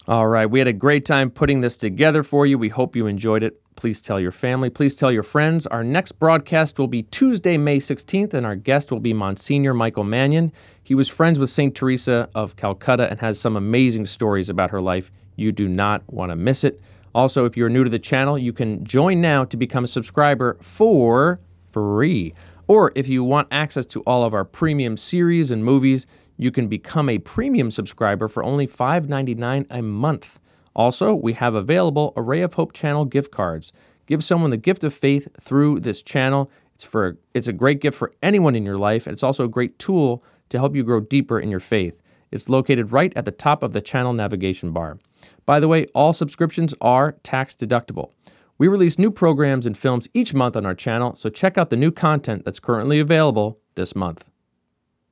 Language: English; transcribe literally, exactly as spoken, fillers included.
All right, we had a great time putting this together for you. We hope you enjoyed it. Please tell your family. Please tell your friends. Our next broadcast will be Tuesday, May sixteenth, and our guest will be Monsignor Michael Mannion. He was friends with Saint Teresa of Calcutta and has some amazing stories about her life. You do not want to miss it. Also, if you're new to the channel, you can join now to become a subscriber for free. Or if you want access to all of our premium series and movies, you can become a premium subscriber for only five dollars and ninety-nine cents a month. Also, we have available a Ray of Hope channel gift cards. Give someone the gift of faith through this channel. It's for it's a great gift for anyone in your life, and it's also a great tool to help you grow deeper in your faith. It's located right at the top of the channel navigation bar. By the way, all subscriptions are tax deductible. We release new programs and films each month on our channel, so check out the new content that's currently available this month.